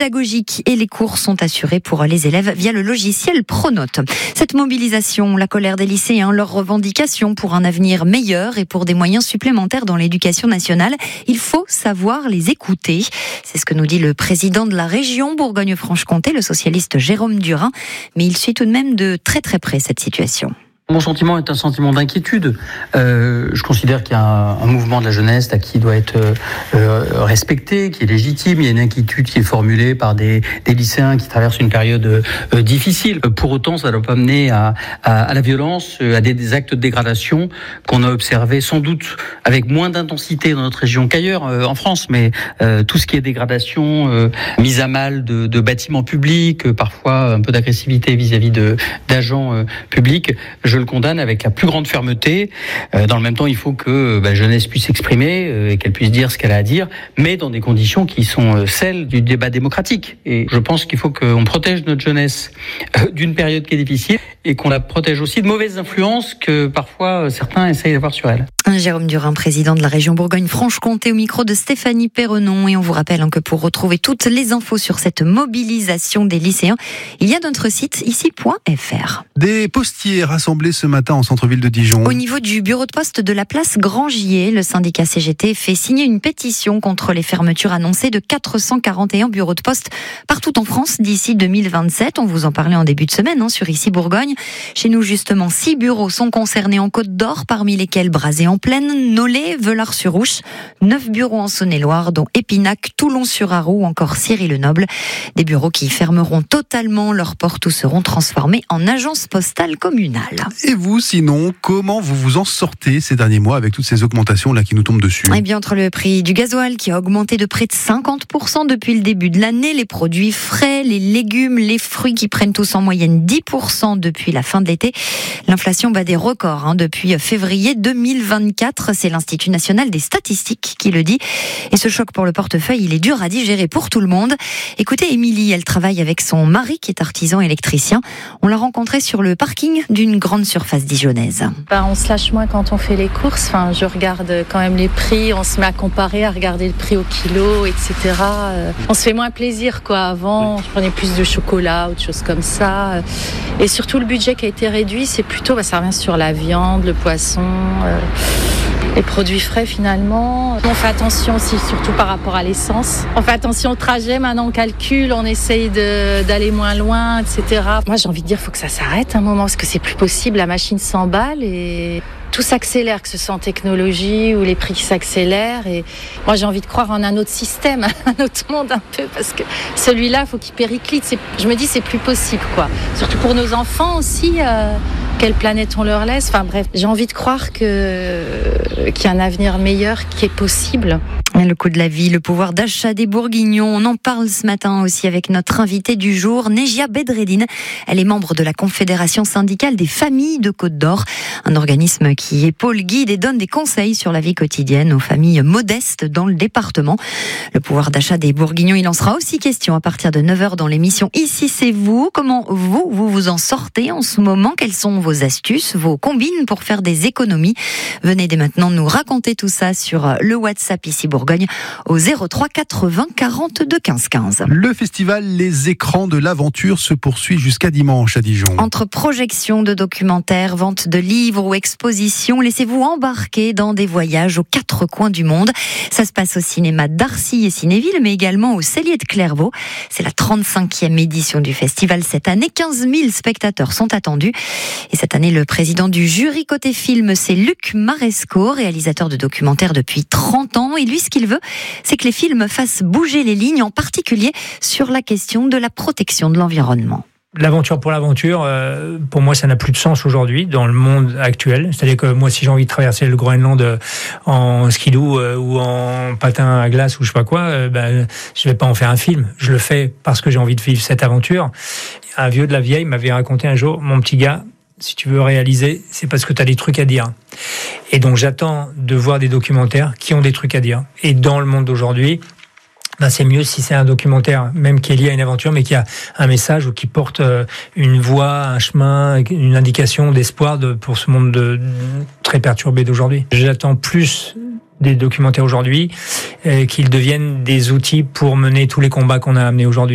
pédagogiques et les cours sont assurés pour les élèves via le logiciel Pronote. Cette mobilisation, la colère des lycéens, leurs revendications pour un avenir meilleur et pour des moyens supplémentaires dans l'éducation nationale, il faut savoir les écouter. C'est ce que nous dit le président de la région Bourgogne-Franche-Comté, le socialiste Jérôme Durin. Mais il suit tout de même de très très près cette situation. Mon sentiment est un sentiment d'inquiétude. Je considère qu'il y a un mouvement de la jeunesse là, qui doit être respecté, qui est légitime. Il y a une inquiétude qui est formulée par des lycéens qui traversent une période difficile. Pour autant, ça ne doit pas mener à la violence, à des actes de dégradation qu'on a observés sans doute avec moins d'intensité dans notre région qu'ailleurs en France. Mais tout ce qui est dégradation, mise à mal de bâtiments publics, parfois un peu d'agressivité vis-à-vis d'agents publics, je le condamne avec la plus grande fermeté. Dans le même temps, il faut que la jeunesse puisse s'exprimer et qu'elle puisse dire ce qu'elle a à dire, mais dans des conditions qui sont celles du débat démocratique. Et je pense qu'il faut qu'on protège notre jeunesse d'une période qui est difficile et qu'on la protège aussi de mauvaises influences que parfois certains essayent d'avoir sur elle. Jérôme Durin, président de la région Bourgogne-Franche-Comté, au micro de Stéphanie Perrenon. Et on vous rappelle que pour retrouver toutes les infos sur cette mobilisation des lycéens, il y a notre site ici.fr. Des postiers rassemblés ce matin en centre-ville de Dijon. Au niveau du bureau de poste de la place Grangier, le syndicat CGT fait signer une pétition contre les fermetures annoncées de 441 bureaux de poste partout en France d'ici 2027. On vous en parlait en début de semaine sur Ici Bourgogne. Chez nous, justement, 6 bureaux sont concernés en Côte d'Or, parmi lesquels Brazé-en-Plaine, Nolay, Vellars-sur-Ouche. 9 bureaux en Saône-et-Loire, dont Épinac, Toulon-sur-Arroux ou encore Ciry-le-Noble. Des bureaux qui fermeront totalement leurs portes ou seront transformés en agences postales communales. Et vous, sinon, comment vous vous en sortez ces derniers mois avec toutes ces augmentations là qui nous tombent dessus ? Eh bien, entre le prix du gasoil qui a augmenté de près de 50% depuis le début de l'année, les produits frais, les légumes, les fruits qui prennent tous en moyenne 10% depuis la fin de l'été, l'inflation bat des records depuis février 2024. C'est l'Institut national des statistiques qui le dit. Et ce choc pour le portefeuille, il est dur à digérer pour tout le monde. Écoutez, Émilie, elle travaille avec son mari qui est artisan électricien. On l'a rencontrée sur le parking d'une grande surface dijonnaise. On se lâche moins quand on fait les courses. Je regarde quand même les prix, on se met à comparer, à regarder le prix au kilo, etc. On se fait moins plaisir Avant, je prenais plus de chocolat, autre chose comme ça. Et surtout, le budget qui a été réduit, c'est plutôt, ça revient sur la viande, le poisson, les produits frais finalement. On fait attention aussi, surtout par rapport à l'essence. On fait attention au trajet, maintenant on calcule, on essaye d'aller moins loin, etc. Moi j'ai envie de dire, il faut que ça s'arrête un moment, parce que c'est plus possible, la machine s'emballe et tout s'accélère, que ce soit en technologie ou les prix qui s'accélèrent. Et moi j'ai envie de croire en un autre système, un autre monde un peu, parce que celui-là, il faut qu'il périclite. Je me dis, c'est plus possible, Surtout pour nos enfants aussi. Quelle planète on leur laisse ? Bref, j'ai envie de croire qu'il y a un avenir meilleur qui est possible. Le coût de la vie, le pouvoir d'achat des Bourguignons, on en parle ce matin aussi avec notre invitée du jour, Nejia Bedreddine. Elle est membre de la Confédération syndicale des familles de Côte d'Or, un organisme qui épaule, guide et donne des conseils sur la vie quotidienne aux familles modestes dans le département. Le pouvoir d'achat des Bourguignons, il en sera aussi question à partir de 9h dans l'émission Ici c'est vous. Comment vous en sortez en ce moment ? Quelles sont vos astuces, vos combines pour faire des économies ? Venez dès maintenant nous raconter tout ça sur le WhatsApp Ici Bourgogne au 03 80 42 15 15. Le festival Les Écrans de l'Aventure se poursuit jusqu'à dimanche à Dijon. Entre projections de documentaires, vente de livres ou expositions, laissez-vous embarquer dans des voyages aux 4 coins du monde. Ça se passe au cinéma d'Arcy et Cinéville, mais également au Cellier de Clairvaux. C'est la 35e édition du festival cette année. 15 000 spectateurs sont attendus. Et cette année, le président du jury côté film, c'est Luc Maresco, réalisateur de documentaires depuis 30 ans. Et lui, ce qu'il veut, c'est que les films fassent bouger les lignes, en particulier sur la question de la protection de l'environnement. L'aventure pour l'aventure, pour moi, ça n'a plus de sens aujourd'hui dans le monde actuel. C'est-à-dire que moi, si j'ai envie de traverser le Groenland en skidoo ou en patin à glace ou je sais pas quoi, je vais pas en faire un film. Je le fais parce que j'ai envie de vivre cette aventure. Un vieux de la vieille m'avait raconté un jour, mon petit gars, si tu veux réaliser, c'est parce que tu as des trucs à dire. Et donc j'attends de voir des documentaires qui ont des trucs à dire. Et dans le monde d'aujourd'hui, c'est mieux si c'est un documentaire, même qui est lié à une aventure, mais qui a un message ou qui porte une voie, un chemin, une indication d'espoir pour ce monde très perturbé d'aujourd'hui. J'attends plus des documentaires aujourd'hui qu'ils deviennent des outils pour mener tous les combats qu'on a amenés aujourd'hui.